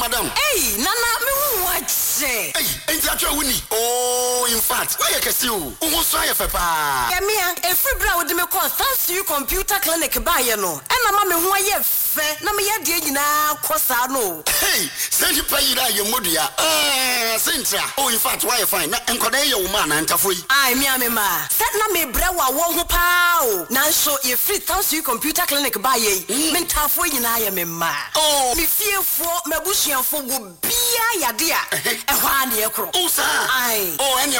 madam. Hey, Nana, me watch. Hey, ain't that your winnie? Oh, in fact, why can see you? Who saw your papa? Yeah, me, a free brow with me call thanks to you computer clinic by you know. And I'm a who I have fair. No, me had you now, cause I know. Hey, send you pay your modia. Sintra. Oh, in fact, why fine? And Corday, your man, and Tafui. I, me, ma. Set na me brewa won't pow. Now, so if free thanks to you computer clinic by ye, men Tafui and I am a ma. Oh, me fear for me bush and for would be a dear. And one year crow. Oh, sir. Aye. Oh, and